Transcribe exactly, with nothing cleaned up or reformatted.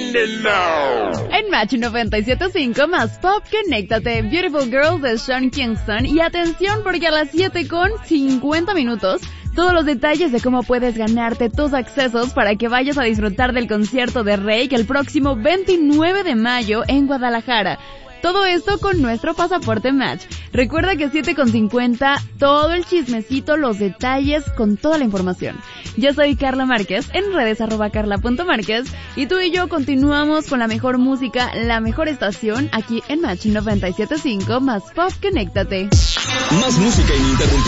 En Match noventa y siete punto cinco más Pop, conéctate. Beautiful Girls de Sean Kingston. Y atención porque a las siete con cincuenta minutos, todos los detalles de cómo puedes ganarte tus accesos para que vayas a disfrutar del concierto de Reik el próximo veintinueve de mayo en Guadalajara. Todo esto con nuestro pasaporte Match. Recuerda que siete con cincuenta, todo el chismecito, los detalles, con toda la información. Yo soy Carla Márquez, en redes arroba carla punto márquez, y tú y yo continuamos con la mejor música, la mejor estación, aquí en Match noventa y siete punto cinco más Pop, conéctate. Más música ininterrumpida.